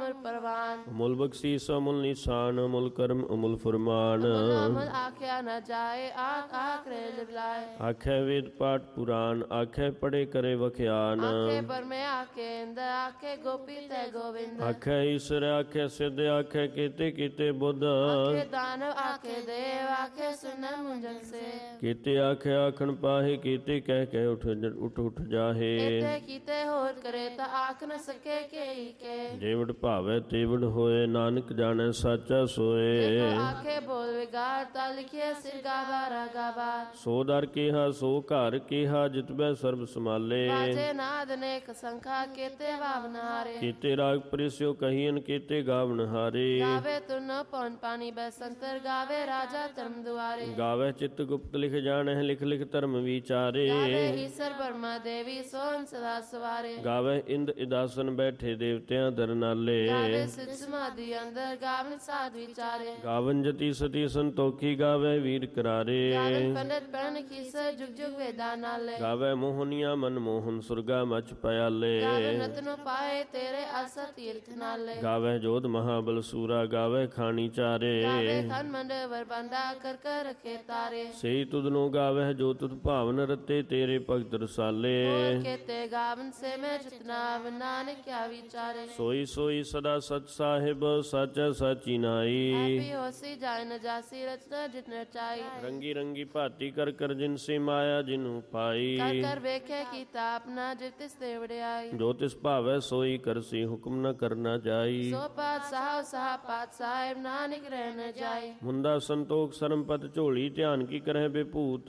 अमर परवान। अमुल बख्शीस अमुल निशान अमुल कर्म अमुल फरमान। अमल आख्या न जाए आख आख रे लिबलाए। आखे वेद पाठ पुराण आखे पढ़े करे वख्यान। आखे पर में आखे इंद आखे गोपी ते गोविंद। आखे ईश्वर आखे सिद्ध आखे कीते कीते बुद्ध। आखे दानव आखे देव आखे सुन मुंजन से। कीते आखे आखन पाहे कीते कह कह उठ उठ जाहे। कीते कीते होर करे ता आख न सके के ही के। जेवड़ भावे तेवड़ होए नानक जाने साचा सोए। आखे बोल विगार ता लिखे सिर गावा रागावा। सो दर केहा सो घर केहा जितबे सर्ब समाले। बाजे नाद नेक संखा केते वावनहारे। कीते राग परिस्यो कहियन कीते गावन हारे। गावे तुन पौन पानी बैसंतर गावे राजा धर्म दुआरे। गावे चित्त गुप्त लिख जाने लिख लिख धर्म विचारे। गावे ईश्वर ब्रह्मा देवी सोन सदा सवारे। गावे इंद इदासन बैठे देवतियां दर नाले। गावे सिद्ध समाधि अंदर गावन साध विचारे। गावन जति सती संतोखी गावे वीर करारे। गावन पंडित प्रण खीसर जुग जुग वेदा नाले। गावे मोहनिया मनमोहन सुरगा मच पयाले। गावे नतनो पाए तेरे आसा तीर्थ नाले। गावे जोध महाबल सूरा गावे खानी चारे। गावे खन मंड वर बंदा कर कर रखे तारे। सही तुदनो गावे जो तुद भावन रते तेरे भगत रसाले। केते गावन से मैं जितना नानक क्या विचारे। सोई सोई सदा सच साहिब साचा साची नाई। आपी होसी जाय न जासी रचना जितने चाही। रंगी रंगी भाती कर कर जिनसे माया जिनु पाई। कर कर वेखे कीता अपना जिव तिस ते वड्याई। जो तिस भावै सोई करसी हुक्म न करना जाई। सो पात साहब साहब पात साहिब नानक रह न जाए। मुंदा संतोख सरमपत झोली ध्यान की करह बेभूत।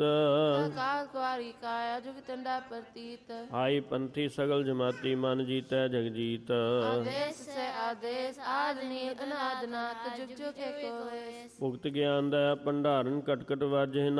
काल कुआरी काया जुग टंडा प्रतीत। आई पंथी सगल जमाती मन जीतै जग जीत। आदेश से आदेश आद नीत अनाद नाथ जुग जुग एको होए। भुगत ज्ञान दया भंडारण कट कट वाजे